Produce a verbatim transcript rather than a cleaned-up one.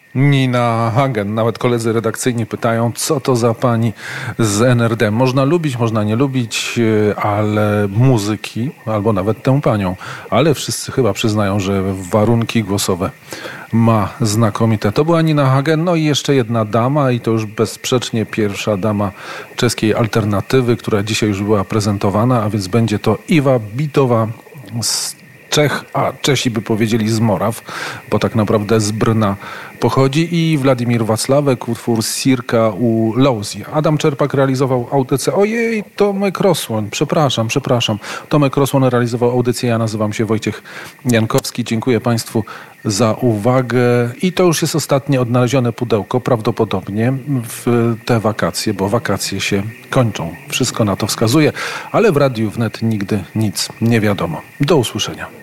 Nina Hagen. Nawet koledzy redakcyjni pytają, co to za pani z N R D. Można lubić, można nie lubić, ale muzyki, albo nawet tę panią. Ale wszyscy chyba przyznają, że warunki głosowe ma znakomite. To była Nina Hagen. No i jeszcze jedna dama, i to już bezsprzecznie pierwsza dama czeskiej alternatywy, która dzisiaj już była prezentowana, a więc będzie to Iwa Bitowa z Czech, a Czesi by powiedzieli z Moraw, bo tak naprawdę z Brna pochodzi, i Władimir Wacławek, utwór Sirka u Lowzy. Adam Czerpak realizował audycję. Ojej, Tomek Rosłoń, przepraszam, przepraszam. Tomek Rosłoń realizował audycję, ja nazywam się Wojciech Jankowski. Dziękuję Państwu za uwagę i to już jest ostatnie odnalezione pudełko, prawdopodobnie w te wakacje, bo wakacje się kończą. Wszystko na to wskazuje, ale w Radiu Wnet nigdy nic nie wiadomo. Do usłyszenia.